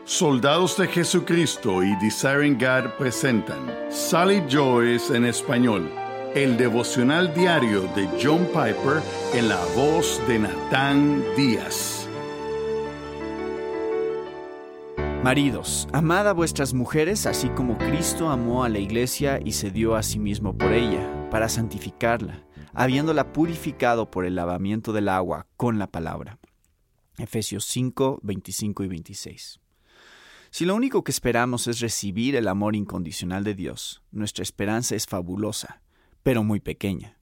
Soldados de Jesucristo y Desiring God presentan Sally Joyce en español, el devocional diario de John Piper en la voz de Natán Díaz. Maridos, amad a vuestras mujeres, así como Cristo amó a la iglesia y se dio a sí mismo por ella, para santificarla, habiéndola purificado por el lavamiento del agua con la palabra. Efesios 5, 25 y 26. Si lo único que esperamos es recibir el amor incondicional de Dios, nuestra esperanza es fabulosa, pero muy pequeña.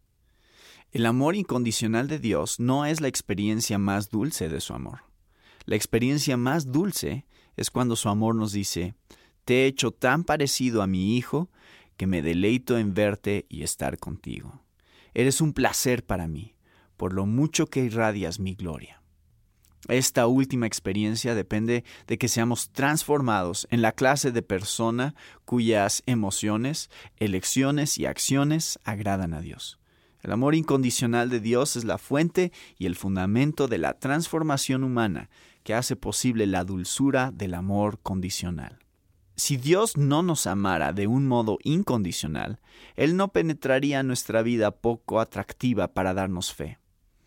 El amor incondicional de Dios no es la experiencia más dulce de su amor. La experiencia más dulce es cuando su amor nos dice: te he hecho tan parecido a mi Hijo que me deleito en verte y estar contigo. Eres un placer para mí, por lo mucho que irradias mi gloria. Esta última experiencia depende de que seamos transformados en la clase de persona cuyas emociones, elecciones y acciones agradan a Dios. El amor incondicional de Dios es la fuente y el fundamento de la transformación humana que hace posible la dulzura del amor condicional. Si Dios no nos amara de un modo incondicional, Él no penetraría en nuestra vida poco atractiva para darnos fe,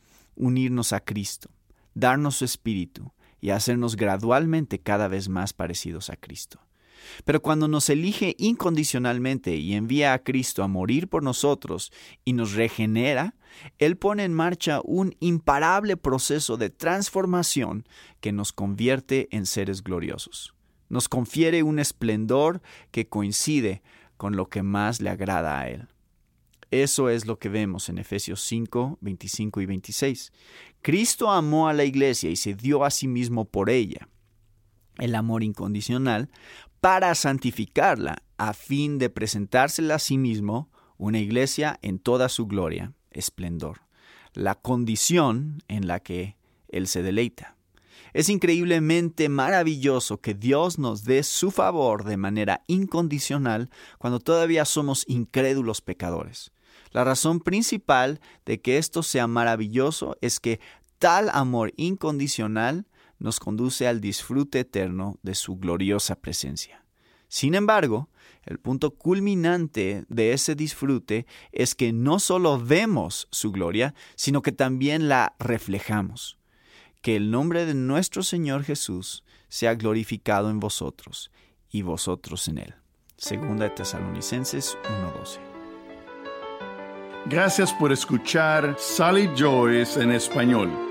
unirnos a Cristo, darnos su Espíritu y hacernos gradualmente cada vez más parecidos a Cristo. Pero cuando nos elige incondicionalmente y envía a Cristo a morir por nosotros y nos regenera, Él pone en marcha un imparable proceso de transformación que nos convierte en seres gloriosos. Nos confiere un esplendor que coincide con lo que más le agrada a Él. Eso es lo que vemos en Efesios 5, 25 y 26. Cristo amó a la iglesia y se dio a sí mismo por ella, el amor incondicional, para santificarla, a fin de presentársela a sí mismo, una iglesia en toda su gloria, esplendor, la condición en la que Él se deleita. Es increíblemente maravilloso que Dios nos dé su favor de manera incondicional cuando todavía somos incrédulos pecadores. La razón principal de que esto sea maravilloso es que tal amor incondicional nos conduce al disfrute eterno de su gloriosa presencia. Sin embargo, el punto culminante de ese disfrute es que no solo vemos su gloria, sino que también la reflejamos. Que el nombre de nuestro Señor Jesús sea glorificado en vosotros y vosotros en Él. Segunda de Tesalonicenses 1:12. Gracias por escuchar Sally Joyce en español.